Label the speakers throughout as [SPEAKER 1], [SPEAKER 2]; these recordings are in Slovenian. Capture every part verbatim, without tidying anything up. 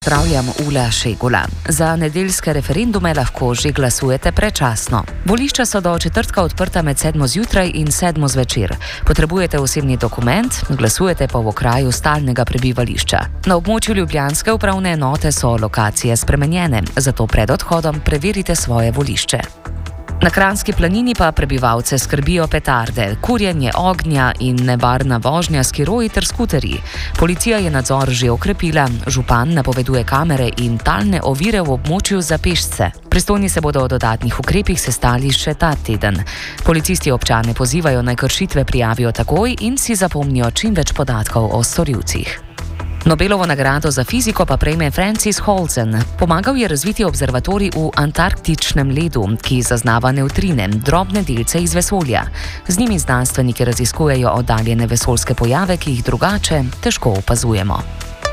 [SPEAKER 1] Zdravljam Ula Šegula. Za nedeljske referendume lahko že glasujete predčasno. Volišča so do četrtka odprta med sedmo zjutraj in sedmo zvečer. Potrebujete osebni dokument, glasujete pa v okraju stalnega prebivališča. Na območju ljubljanske upravne enote so lokacije spremenjene, zato pred odhodom preverite svoje volišče. Na Kranjski planini pa prebivalce skrbijo petarde, kurjenje ognja in nevarna vožnja s skiroji ter skuterji. Policija je nadzor že okrepila, župan napoveduje kamere in talne ovire v območju za pešce. Pristojni se bodo o dodatnih ukrepih sestali še ta teden. Policisti občane pozivajo, naj kršitve prijavijo takoj in si zapomnijo čim več podatkov o storilcih. Nobelovo nagrado za fiziko pa prejme Francis Holzen. Pomagal je razviti observatorij v antarktičnem ledu, ki zaznava nevtrine, drobne delce iz vesolja. Z njimi znanstveniki raziskujejo oddaljene vesoljske pojave, ki jih drugače težko opazujemo.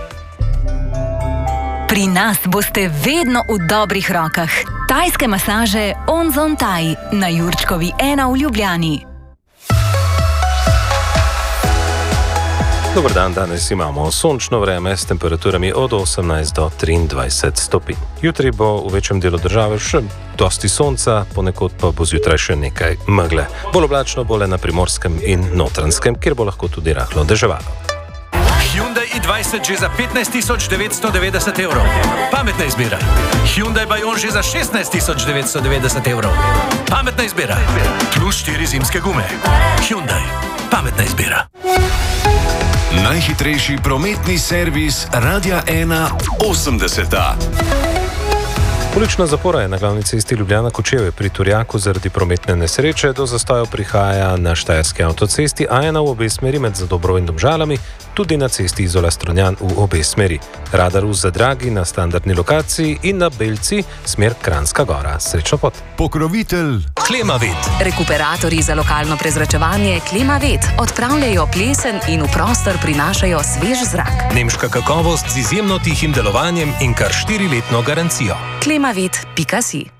[SPEAKER 2] Pri nas boste vedno v dobrih rokah. Tajske masaže Onzon Thai na Jurčkovi ena v Ljubljani.
[SPEAKER 3] Dobar dan, danes imamo sončno vreme s temperaturami od osemnajst do triindvajset stopinj. Jutri bo v večjem delu države še dosti sonca, ponekod pa bo zjutraj še nekaj megle. Bolj oblačno bo le na Primorskem in Notranjskem, kjer bo lahko tudi rahlo deževalo.
[SPEAKER 4] Hyundai i dvajset že za petnajst tisoč devetsto devetdeset evrov. Pametna izbira. Hyundai Bayon že za šestnajst tisoč devetsto devetdeset evrov. Pametna izbira. Plus štiri zimske gume. Hyundai. Pametna izbira.
[SPEAKER 5] Najhitrejši prometni servis Radia ena osemdeseta.
[SPEAKER 3] Ulična zapora je na glavni cesti Ljubljana-Kočevje pri Turjaku zaradi prometne nesreče. Do zastojev prihaja na Štajerski avtocesti A ena v obe smeri med Zadobro in Domžalami, tudi na cesti Izola-Strunjan v obe smeri. Radar v Zadragi na standardni lokaciji in na Belci smer Kranjska Gora. Srečno pot.
[SPEAKER 5] Pokrovitelj
[SPEAKER 4] Klimavet.
[SPEAKER 2] Rekuperatorji za lokalno prezračevanje Klimavet odpravljajo plesen in v prostor prinašajo svež zrak.
[SPEAKER 4] Nemška kakovost z izjemno tihim delovanjem in kar štiriletno garancijo.
[SPEAKER 2] klimavet pika si